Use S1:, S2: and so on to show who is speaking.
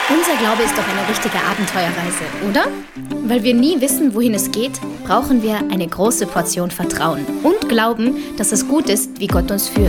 S1: Unser Glaube ist doch eine richtige Abenteuerreise, oder? Weil wir nie wissen, wohin es geht, brauchen wir eine große Portion Vertrauen und Glauben, dass es gut ist, wie Gott uns führt.